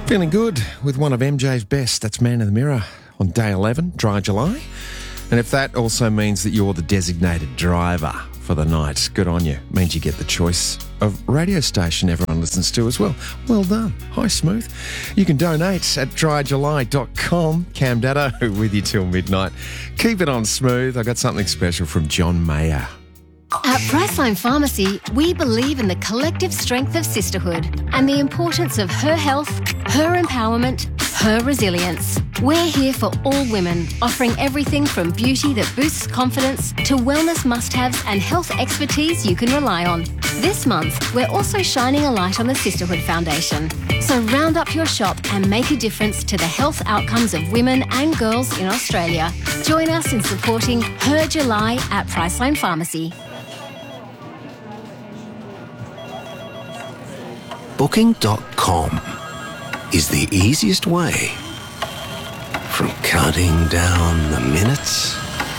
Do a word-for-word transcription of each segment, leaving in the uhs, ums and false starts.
Feeling good with one of M J's best. That's Man in the Mirror on day eleven, Dry July. And if that also means that you're the designated driver for the night, good on you. Means you get the choice of radio station everyone listens to as well. Well done. Hi, Smooth. You can donate at dry july dot com. Cam Daddo with you till midnight. Keep it on Smooth. I got something special from John Mayer. At Priceline Pharmacy, we believe in the collective strength of sisterhood and the importance of her health, her empowerment, her resilience. We're here for all women, offering everything from beauty that boosts confidence to wellness must-haves and health expertise you can rely on. This month, we're also shining a light on the Sisterhood Foundation. So round up your shop and make a difference to the health outcomes of women and girls in Australia. Join us in supporting Her July at Priceline Pharmacy. Booking dot com is the easiest way from counting down the minutes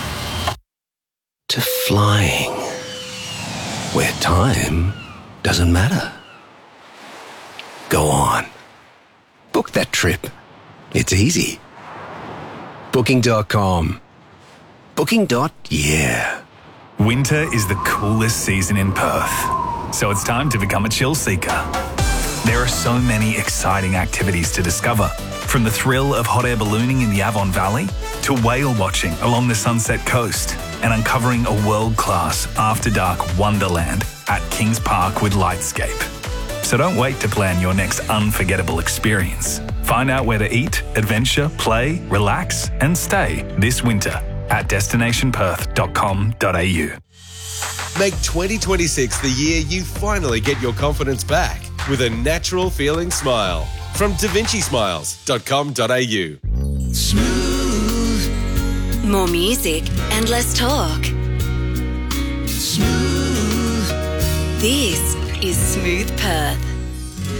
to flying where time doesn't matter. Go on. Book that trip. It's easy. Booking dot com. Booking. Yeah. Winter is the coolest season in Perth, so it's time to become a chill seeker. There are so many exciting activities to discover, from the thrill of hot air ballooning in the Avon Valley to whale watching along the Sunset Coast and uncovering a world-class after-dark wonderland at Kings Park with Lightscape. So don't wait to plan your next unforgettable experience. Find out where to eat, adventure, play, relax and stay this winter at destination perth dot com dot a u. Make twenty twenty-six the year you finally get your confidence back with a natural feeling smile from da vinci smiles dot com dot a u. Smooth. More music and less talk. Smooth. This is Smooth Perth.